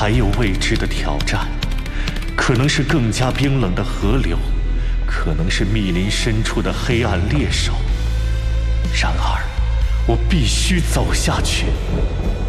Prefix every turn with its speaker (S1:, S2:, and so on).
S1: 还有未知的挑战，可能是更加冰冷的河流，可能是密林深处的黑暗猎手。然而，我必须走下去。